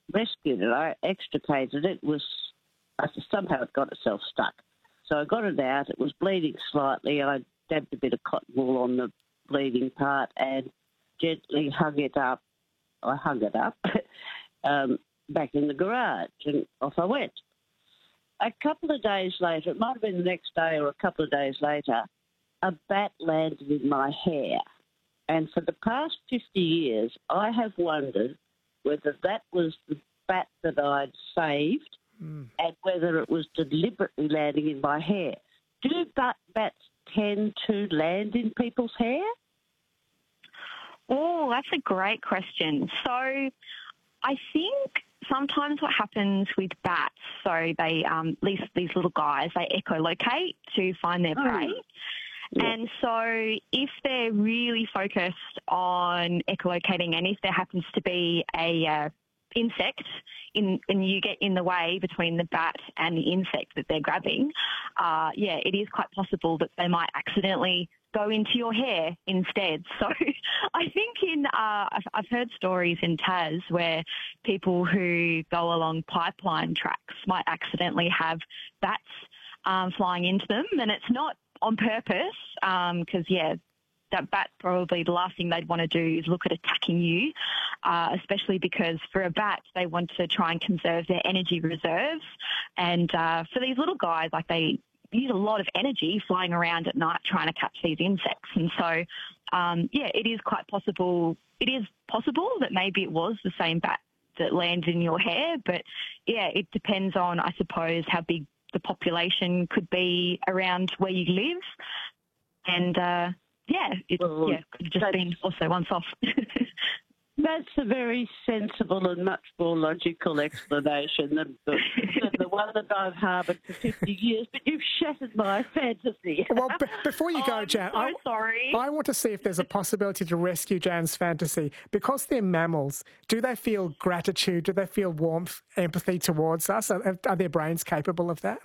rescued it. I extricated it. Somehow it got itself stuck. So I got it out. It was bleeding slightly. I dabbed a bit of cotton wool on the bleeding part and gently hung it up. I hung it up back in the garage, and off I went. A couple of days later, it might have been the next day or a couple of days later, a bat landed in my hair. And for the past 50 years, I have wondered whether that was the bat that I'd saved and whether it was deliberately landing in my hair. Do bats tend to land in people's hair? Oh, that's a great question. So I think sometimes what happens with bats, so they these little guys, they echolocate to find their prey. Yeah. And so if they're really focused on echolocating, and if there happens to be a insect and you get in the way between the bat and the insect that they're grabbing, it is quite possible that they might accidentally go into your hair instead. So I think I've heard stories in Tas where people who go along pipeline tracks might accidentally have bats flying into them, and it's not on purpose because, that bat, probably the last thing they'd want to do is look at attacking you, especially because for a bat, they want to try and conserve their energy reserves. And for these little guys, like, they use a lot of energy flying around at night trying to catch these insects. And so, it is quite possible. It is possible that maybe it was the same bat that landed in your hair. But, it depends on, I suppose, how big the population could be around where you live. And, it could have just been also once off. That's a very sensible and much more logical explanation than the one that I've harboured for 50 years, but you've shattered my fantasy. Well, before you go, Jan, I'm so sorry. I want to see if there's a possibility to rescue Jan's fantasy. Because they're mammals, do they feel gratitude? Do they feel warmth, empathy towards us? Are their brains capable of that?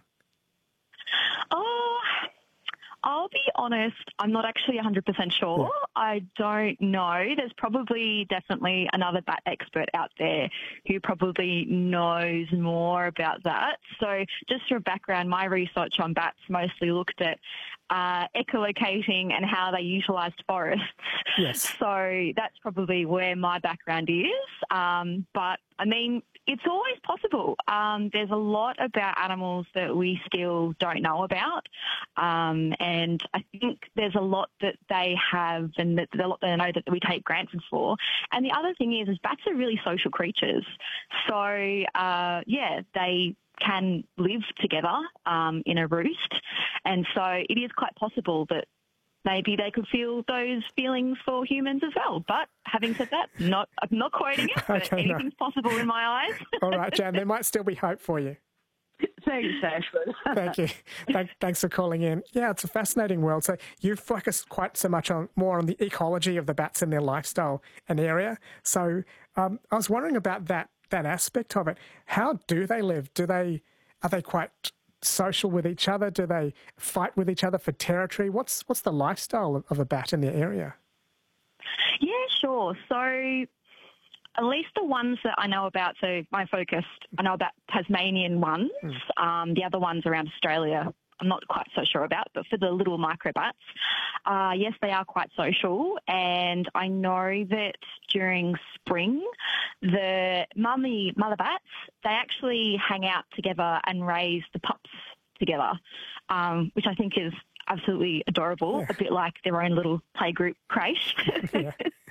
I'll be honest, I'm not actually 100% sure. Yeah. I don't know. There's definitely another bat expert out there who probably knows more about that. So just for background, my research on bats mostly looked at echolocating and how they utilised forests. Yes. So that's probably where my background is. But, I mean, it's always possible. There's a lot about animals that we still don't know about. And I think there's a lot that they have and that a lot that I know that we take granted for. And the other thing is bats are really social creatures. So, they can live together in a roost. And so it is quite possible that maybe they could feel those feelings for humans as well. But having said that, I'm not quoting it, but anything's possible in my eyes. All right, Jan, there might still be hope for you. Thanks, Ashford. Thank you. Thanks for calling in. Yeah, it's a fascinating world. So you focus quite so much more on the ecology of the bats and their lifestyle and area. So I was wondering about that aspect of it. How do they live? Are they quite social with each other? Do they fight with each other for territory? What's the lifestyle of a bat in the area? Yeah, sure. So at least the ones that I know about, so I know about Tasmanian ones. The other ones around Australia, I'm not quite so sure about, but for the little microbats, yes, they are quite social. And I know that during spring, the mother bats, they actually hang out together and raise the pups together, which I think is absolutely adorable, a bit like their own little playgroup creche. Yeah.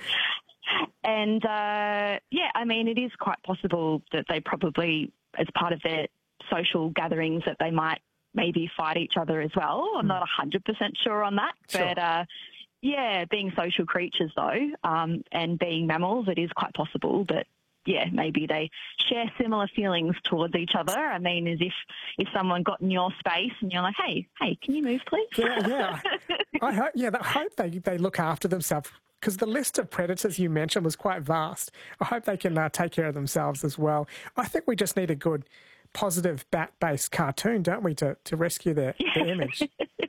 And, I mean, it is quite possible that they probably, as part of their social gatherings, that they might maybe fight each other as well. I'm not 100% sure on that. Sure. But, being social creatures, though, and being mammals, it is quite possible that, maybe they share similar feelings towards each other. I mean, as if someone got in your space and you're like, hey, can you move, please? Yeah. I hope they look after themselves, because the list of predators you mentioned was quite vast. I hope they can take care of themselves as well. I think we just need a good, positive bat-based cartoon, don't we, to rescue their image?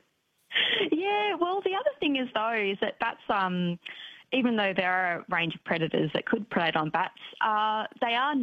Yeah, well, the other thing is, though, is that bats, even though there are a range of predators that could predate on bats, they are